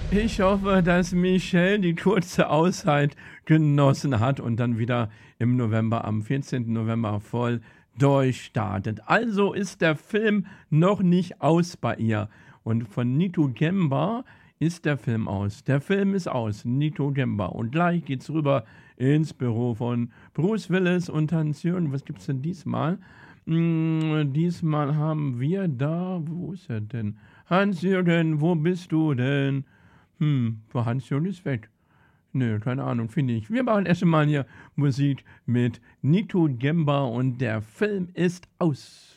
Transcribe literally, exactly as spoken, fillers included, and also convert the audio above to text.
Ich hoffe, dass Michelle die kurze Auszeit genossen hat und dann wieder im November, am vierzehnten November voll durchstartet. Also ist der Film noch nicht aus bei ihr. Und von Nito Gemba ist der Film aus. Der Film ist aus, Nito Gemba. Und gleich geht's rüber ins Büro von Bruce Willis und Hans-Jürgen. Was gibt's denn diesmal? Hm, diesmal haben wir da, wo ist er denn? Hans-Jürgen, wo bist du denn? Hm, wo Hans-Jürgen ist weg. Nö, keine Ahnung, finde ich. Wir machen erst mal hier Musik mit Nito Gemba und der Film ist aus.